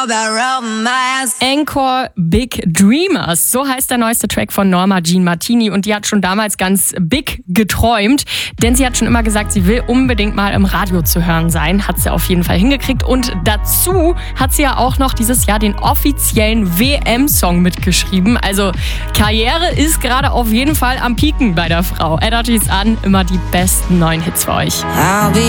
Encore Big Dreamers, so heißt der neueste Track von Norma Jean Martini und die hat schon damals ganz big geträumt, denn sie hat schon immer gesagt, sie will unbedingt mal im Radio zu hören sein, hat sie auf jeden Fall hingekriegt und dazu hat sie ja auch noch dieses Jahr den offiziellen WM-Song mitgeschrieben, also Karriere ist gerade auf jeden Fall am Pieken bei der Frau. Energy ist an, immer die besten neuen Hits für euch. I'll be